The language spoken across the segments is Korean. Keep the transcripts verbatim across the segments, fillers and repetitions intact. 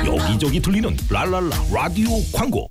여기저기 들리는 랄랄라 라디오 광고.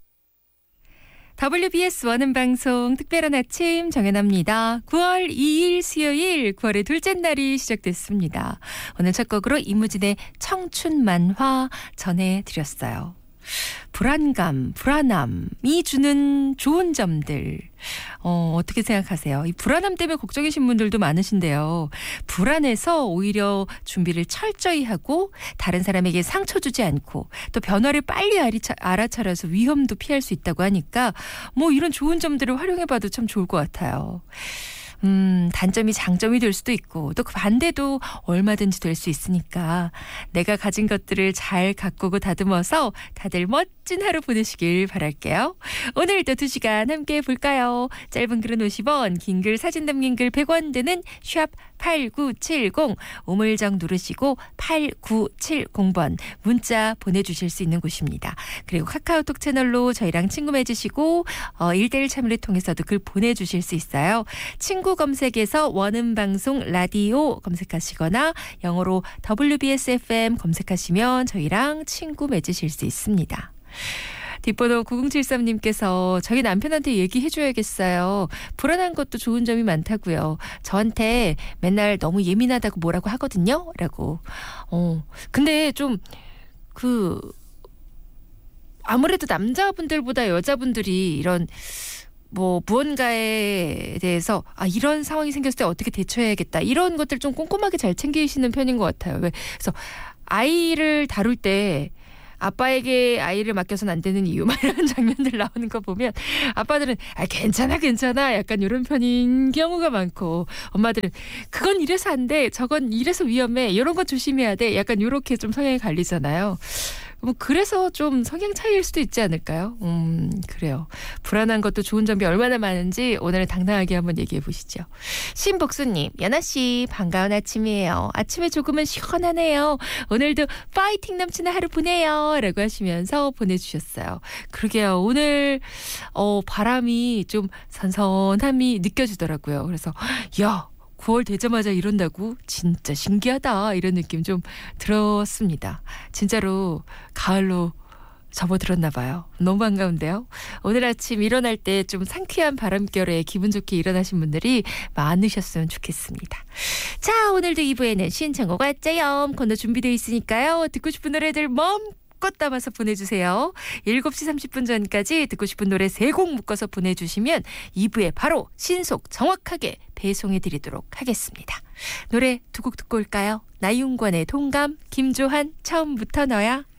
더블유비에스 원음방송 특별한 아침 정연아입니다. 구월 이일 수요일, 구월의 둘째 날이 시작됐습니다. 오늘 첫 곡으로 이무진의 청춘 만화 전해드렸어요. 불안감, 불안함이 주는 좋은 점들 어, 어떻게 생각하세요? 이 불안함 때문에 걱정이신 분들도 많으신데요. 불안해서 오히려 준비를 철저히 하고 다른 사람에게 상처 주지 않고 또 변화를 빨리 알아차려서 위험도 피할 수 있다고 하니까 뭐 이런 좋은 점들을 활용해봐도 참 좋을 것 같아요. 음, 단점이 장점이 될 수도 있고 또 그 반대도 얼마든지 될 수 있으니까 내가 가진 것들을 잘 가꾸고 다듬어서 다들 멋진 하루 보내시길 바랄게요. 오늘도 두 시간 함께 볼까요? 짧은 글은 오십 원, 긴 글 사진 담긴 글 백 원 되는 샵 팔구칠공, 우물정 누르시고 팔구칠공 번 문자 보내주실 수 있는 곳입니다. 그리고 카카오톡 채널로 저희랑 친구 맺으시고 어, 일대일 참여를 통해서도 글 보내주실 수 있어요. 친구 검색에서 원음방송 라디오 검색하시거나 영어로 더블유비에스 에프엠 검색하시면 저희랑 친구 맺으실 수 있습니다. 뒷번호 구공칠삼 님께서 저희 남편한테 얘기해줘야겠어요. 불안한 것도 좋은 점이 많다고요. 저한테 맨날 너무 예민하다고 뭐라고 하거든요. 라고. 어, 근데 좀 그 아무래도 남자분들보다 여자분들이 이런 뭐 무언가에 대해서 아 이런 상황이 생겼을 때 어떻게 대처해야겠다 이런 것들 좀 꼼꼼하게 잘 챙기시는 편인 것 같아요. 왜? 그래서 아이를 다룰 때 아빠에게 아이를 맡겨서는 안 되는 이유 막 이런 장면들 나오는 거 보면 아빠들은 아 괜찮아 괜찮아 약간 이런 편인 경우가 많고 엄마들은 그건 이래서 안 돼 저건 이래서 위험해 이런 거 조심해야 돼 약간 이렇게 좀 성향이 갈리잖아요. 뭐 그래서 좀 성향 차이일 수도 있지 않을까요? 음 그래요. 불안한 것도 좋은 점이 얼마나 많은지 오늘은 당당하게 한번 얘기해 보시죠. 신복수님, 연아씨 반가운 아침이에요. 아침에 조금은 시원하네요. 오늘도 파이팅 넘치는 하루 보내요 라고 하시면서 보내주셨어요. 그러게요. 오늘 어, 바람이 좀 선선함이 느껴지더라고요. 그래서 야 구월 되자마자 이런다고? 진짜 신기하다 이런 느낌 좀 들었습니다. 진짜로 가을로 접어들었나 봐요. 너무 반가운데요. 오늘 아침 일어날 때 좀 상쾌한 바람결에 기분 좋게 일어나신 분들이 많으셨으면 좋겠습니다. 자, 오늘도 이 부에는 신청곡 왔자요 코너 준비되어 있으니까요. 듣고 싶은 노래들 멈 꽃 담아서 보내주세요. 일곱 시 삼십 분 전까지 듣고 싶은 노래 세 곡 묶어서 보내주시면 이 부에 바로 신속 정확하게 배송해드리도록 하겠습니다. 노래 두 곡 듣고 올까요? 나윤권의 동감, 김조한 처음부터 너야.